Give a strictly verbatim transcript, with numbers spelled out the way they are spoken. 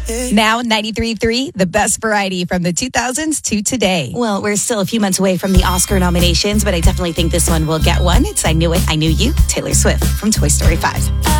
Now ninety-three point three, the best variety from the two thousands to today. Well, we're still a few months away from the Oscar nominations, but I definitely think this one will get one. It's I Knew It, I Knew You, Taylor Swift from Toy Story five.